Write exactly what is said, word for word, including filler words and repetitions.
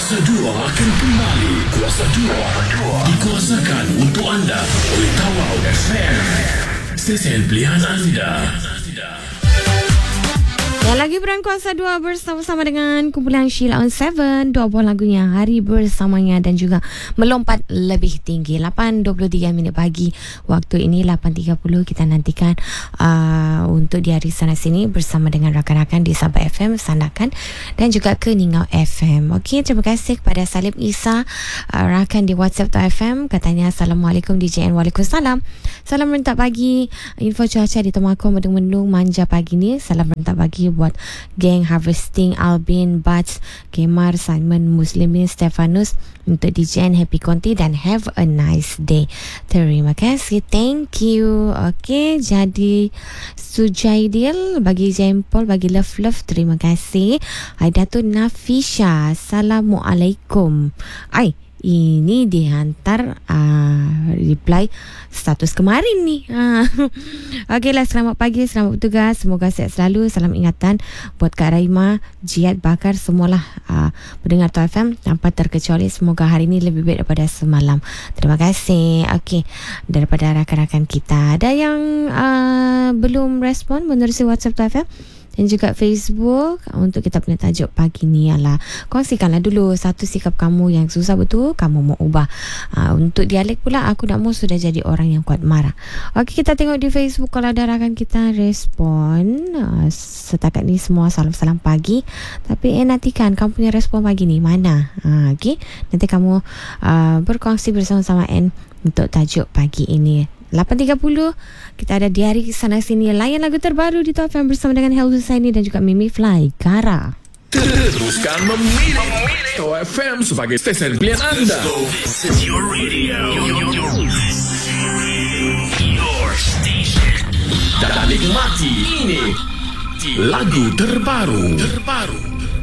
Kuasa dua akan kembali. Kuasa dua dikuasakan untuk anda oleh Tawau F M, stesen pilihan anda. Ya, lagi berang Kuasa dua bersama-sama dengan kumpulan Sheila on tujuh. Dua buah lagunya Hari Bersamanya dan juga Melompat Lebih Tinggi. lapan dua puluh tiga minit pagi waktu ini, lapan tiga puluh kita nantikan uh, untuk di hari sana sini bersama dengan rakan-rakan di Sabah F M, Sandakan dan juga Keningau F M. Okey, terima kasih kepada Salim Isa, uh, rakan di WhatsApp F M, katanya Assalamualaikum D J N. Waalaikumsalam. Salam rentak pagi. Info cuaca di Temako mendung-mendung manja pagi ni. Salam rentak pagi buat geng Harvesting, Albin, Bats, Kemar, Simon, Muslimin, Stefanus, untuk D J N, Happy Conti dan have a nice day. Terima kasih, thank you. Okay, jadi Sujaidil bagi jempol, bagi love-love, terima kasih. Aidatun Nafisha, Assalamualaikum. Ai, ini dihantar uh, reply status kemarin ni. Uh. Okeylah, selamat pagi, selamat bertugas. Semoga sihat selalu. Salam ingatan buat Kak Raima, Jihad, Bakar, semualah uh, pendengar T F M tanpa terkecuali. Semoga hari ini lebih baik daripada semalam. Terima kasih. Okey, daripada rakan-rakan kita, ada yang uh, belum respon menerusi WhatsApp T F M dan juga Facebook. Untuk kita punya tajuk pagi ni ialah kongsikanlah dulu satu sikap kamu yang susah betul kamu mau ubah. uh, Untuk dialek pula, aku nak mau sudah jadi orang yang kuat marah. Okey, kita tengok di Facebook kalau ada rakan kita respon. uh, Setakat ni semua salam-salam pagi, tapi eh nantikan kamu punya respon pagi ni mana. uh, Okey, nanti kamu uh, berkongsi bersama-sama N untuk tajuk pagi ini. lapan tiga puluh kita ada di hari sana sini, layan lagu terbaru di T F M bersama dengan Hel Husaini dan juga Mimi Fly Gara. Teruskan memilih T F M sebagai stesen pilihan anda. This is your radio, your station. Dan nikmati ini lagu terbaru terbaru